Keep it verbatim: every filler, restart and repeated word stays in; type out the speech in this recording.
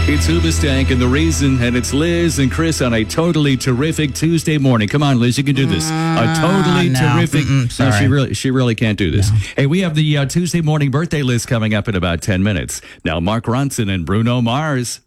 It's Hoobastank and the Reason, and it's Liz and Chris on a totally terrific Tuesday morning. Come on, Liz, you can do this. A totally no. terrific. Mm-mm, sorry. No, she really, she really can't do this. No. Hey, we have the uh, Tuesday morning birthday list coming up in about ten minutes. Now, Mark Ronson and Bruno Mars.